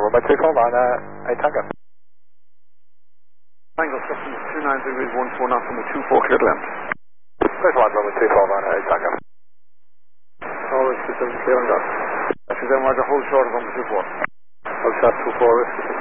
Romeo 24 Havana, 8 Tango. Tango, customer 29 degrees 14 knots on the 24 clear to land. 31 Romeo 24 Havana, 8 Tango. All risk 7 clear and done. Actually, then we're the whole short of on the 24. Hold shot 24, risk